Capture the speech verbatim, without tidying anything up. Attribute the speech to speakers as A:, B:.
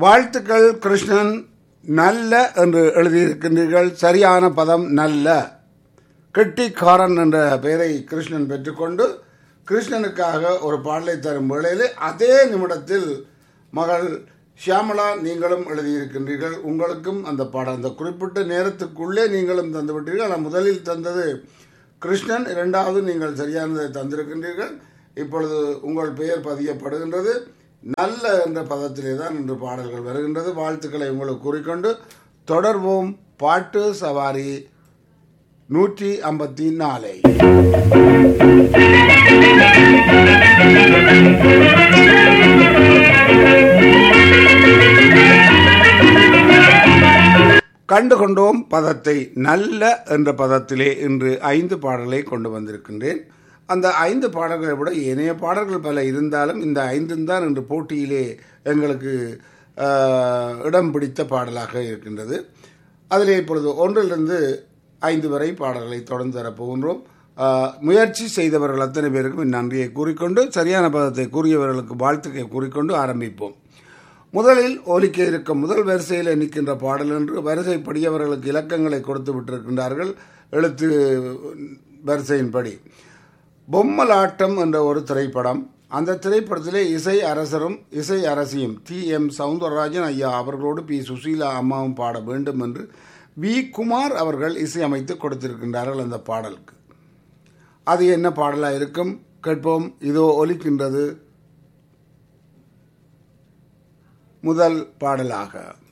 A: வாழ்த்துக்கள் கிருஷ்ணன். நல்ல என்று எழுதியிருக்கின்றீர்கள். சரியான பதம் நல்ல. கெட்டிக்காரன் என்ற பெயரை கிருஷ்ணன் பெற்றுக்கொண்டு கிருஷ்ணனுக்காக ஒரு பாடலை தரும் வேளையில் அதே நிமிடத்தில் மகள் ஷியாமளா நீங்களும் எழுதியிருக்கின்றீர்கள். உங்களுக்கும் அந்த பாடம் அந்த குறிப்பிட்ட நேரத்துக்குள்ளே நீங்களும் தந்து விட்டீர்கள். ஆனால் முதலில் தந்தது கிருஷ்ணன், இரண்டாவது நீங்கள் சரியானதை தந்திருக்கின்றீர்கள். இப்பொழுது உங்கள் பெயர் பதியப்படுகின்றது. நல்ல என்ற பதத்திலே தான் இன்று பாடல்கள் வருகின்றது. வாழ்த்துக்களை உங்களுக்கு கூறிக்கொண்டு தொடர்வோம். பாட்டு சவாரி நூற்றி ஐம்பத்தி நாலை கண்டுகொண்டோம். பதத்தை நல்ல என்ற பதத்திலே இன்று ஐந்து பாடல்களை கொண்டு வந்திருக்கின்றேன். அந்த ஐந்து பாடல்களை விட ஏனைய பாடல்கள் பல இருந்தாலும் இந்த ஐந்தும் தான் இன்று போட்டியிலே எங்களுக்கு இடம் பிடித்த பாடலாக இருக்கின்றது. அதிலே இப்பொழுது ஒன்றிலிருந்து ஐந்து வரை பாடல்களை தொடர்ந்து தரப்போகின்றோம். முயற்சி செய்தவர்கள் அத்தனை பேருக்கும் நன்றியை கூறிக்கொண்டு சரியான பதத்தை கூறியவர்களுக்கு வாழ்த்துக்களை கூறிக்கொண்டு ஆரம்பிப்போம். முதலில் ஒலிக்க இருக்கும் முதல் வரிசையில் நிற்கின்ற பாடல் என்று வரிசைப்படியவர்களுக்கு இலக்கங்களை கொடுத்து விட்டிருக்கின்றார்கள். எழுத்து வரிசையின்படி பொம்மலாட்டம் என்ற ஒரு திரைப்படம். அந்த திரைப்படத்திலே இசை அரசரும் இசை அரசியும் டி எம் சவுந்தரராஜன் ஐயா அவர்களோடு பி சுசீலா அம்மாவும் பாட வேண்டும் என்று வி குமார் அவர்கள் இசையமைத்து கொடுத்திருக்கின்றார்கள் அந்த பாடலுக்கு. அது என்ன பாடலாக இருக்கும் கேட்போம். இதோ ஒலிக்கின்றது முதல் பாடலாக.